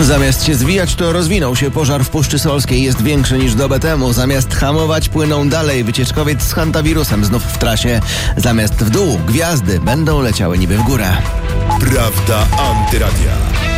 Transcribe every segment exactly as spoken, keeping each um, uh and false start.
Zamiast się zwijać, to rozwinął się pożar w Puszczy Solskiej. Jest większy niż dobę temu. Zamiast hamować, płyną dalej. Wycieczkowiec z hantawirusem znów w trasie. Zamiast w dół, gwiazdy będą leciały niby w górę. Prawda Antyradia.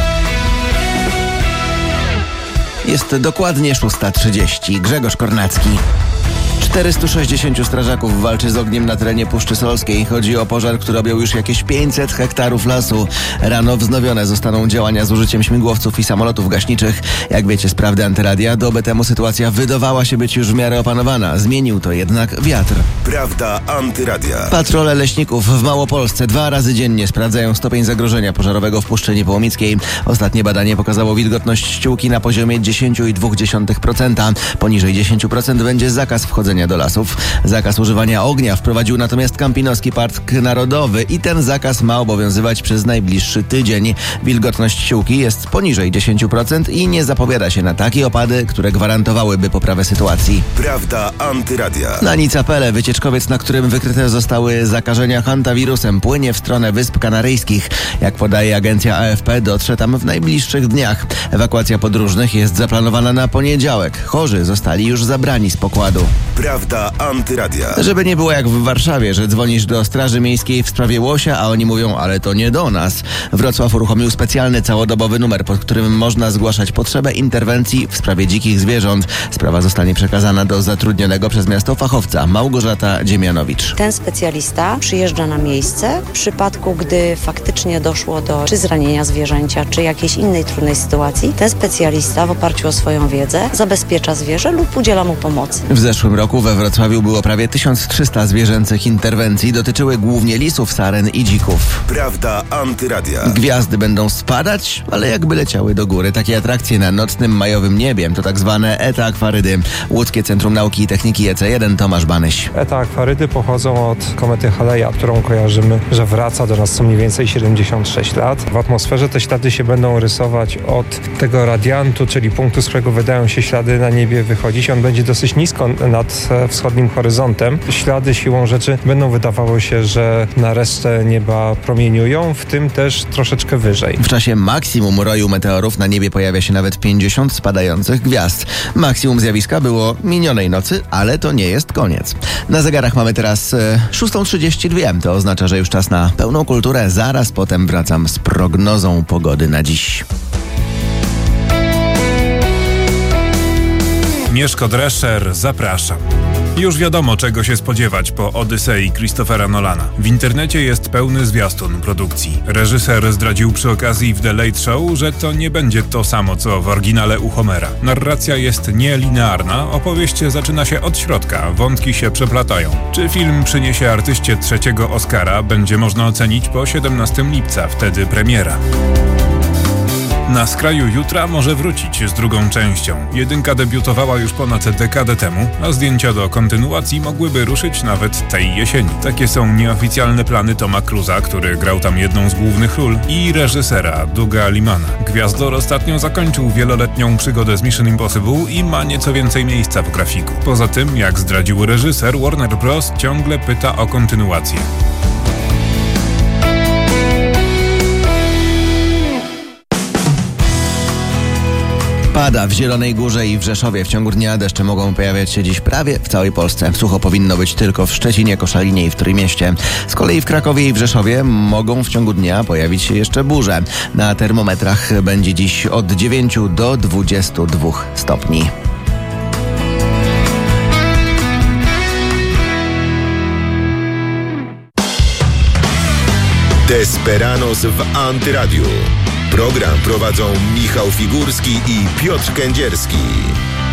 Jest dokładnie szósta trzydzieści. Grzegorz Kornacki. czterystu sześćdziesięciu strażaków walczy z ogniem na terenie Puszczy Solskiej. Chodzi o pożar, który objął już jakieś pięćset hektarów lasu. Rano wznowione zostaną działania z użyciem śmigłowców i samolotów gaśniczych. Jak wiecie z Prawdy Antyradia, dobę temu sytuacja wydawała się być już w miarę opanowana. Zmienił to jednak wiatr. Prawda Antyradia. Patrole leśników w Małopolsce dwa razy dziennie sprawdzają stopień zagrożenia pożarowego w Puszczynie Połomickiej. Ostatnie badanie pokazało wilgotność ściółki na poziomie dziesięć przecinek dwa procent. Poniżej dziesięć procent będzie zakaz wchodzenia do lasów. Zakaz używania ognia wprowadził natomiast Kampinoski Park Narodowy i ten zakaz ma obowiązywać przez najbliższy tydzień. Wilgotność ściółki jest poniżej dziesięć procent i nie zapowiada się na takie opady, które gwarantowałyby poprawę sytuacji. Prawda Antyradia. Na Nicapele wycieczkowiec, na którym wykryte zostały zakażenia hantawirusem, płynie w stronę Wysp Kanaryjskich. Jak podaje agencja A F P, dotrze tam w najbliższych dniach. Ewakuacja podróżnych jest zaplanowana na poniedziałek. Chorzy zostali już zabrani z pokładu. Prawda Antyradia. Żeby nie było jak w Warszawie, że dzwonisz do Straży Miejskiej w sprawie łosia, a oni mówią, ale to nie do nas. Wrocław uruchomił specjalny całodobowy numer, pod którym można zgłaszać potrzebę interwencji w sprawie dzikich zwierząt. Sprawa zostanie przekazana do zatrudnionego przez miasto fachowca Małgorzata Dziemianowicz. Ten specjalista przyjeżdża na miejsce w przypadku, gdy faktycznie doszło do czy zranienia zwierzęcia, czy jakiejś innej trudnej sytuacji. Ten specjalista w oparciu o swoją wiedzę zabezpiecza zwierzę lub udziela mu pomocy. W zeszłym roku we Wrocławiu było prawie tysiąc trzysta zwierzęcych interwencji. Dotyczyły głównie lisów, saren i dzików. Prawda Antyradia. Gwiazdy będą spadać, ale jakby leciały do góry. Takie atrakcje na nocnym majowym niebie to tak zwane Eta Akwarydy. Łódzkie Centrum Nauki i Techniki E C jeden, Tomasz Banyś. Eta Akwarydy pochodzą od komety Haleja, którą kojarzymy, że wraca do nas co mniej więcej siedemdziesiąt sześć lat. W atmosferze te ślady się będą rysować od tego radiantu, czyli punktu, z którego wydają się ślady na niebie wychodzić. On będzie dosyć nisko nad wschodnim horyzontem. Ślady siłą rzeczy będą wydawało się, że na resztę nieba promieniują, w tym też troszeczkę wyżej. W czasie maksimum roju meteorów na niebie pojawia się nawet pięćdziesiąt spadających gwiazd. Maksimum zjawiska było minionej nocy, ale to nie jest koniec. Na zegarach mamy teraz e, szósta trzydzieści dwa. To oznacza, że już czas na pełną kulturę. Zaraz potem wracam z prognozą pogody na dziś. Mieszko Drescher, zapraszam. Już wiadomo, czego się spodziewać po Odysei Christophera Nolana. W internecie jest pełny zwiastun produkcji. Reżyser zdradził przy okazji w The Late Show, że to nie będzie to samo, co w oryginale u Homera. Narracja jest nielinearna, opowieść zaczyna się od środka, wątki się przeplatają. Czy film przyniesie artyście trzeciego Oscara, będzie można ocenić po siedemnastego lipca, wtedy premiera. Na skraju jutra może wrócić z drugą częścią. Jedynka debiutowała już ponad dekadę temu, a zdjęcia do kontynuacji mogłyby ruszyć nawet tej jesieni. Takie są nieoficjalne plany Toma Cruise'a, który grał tam jedną z głównych ról, i reżysera Douga Limana. Gwiazdor ostatnio zakończył wieloletnią przygodę z Mission Impossible i ma nieco więcej miejsca w grafiku. Poza tym, jak zdradził reżyser, Warner Bros. Ciągle pyta o kontynuację. Pada w Zielonej Górze i w Rzeszowie. W ciągu dnia deszcze mogą pojawiać się dziś prawie w całej Polsce. Sucho powinno być tylko w Szczecinie, Koszalinie i w Trójmieście. Z kolei w Krakowie i w Rzeszowie mogą w ciągu dnia pojawić się jeszcze burze. Na termometrach będzie dziś od dziewięciu do dwudziestu dwóch stopni. Desperados w Antyradiu. Program prowadzą Michał Figurski i Piotr Kędzierski.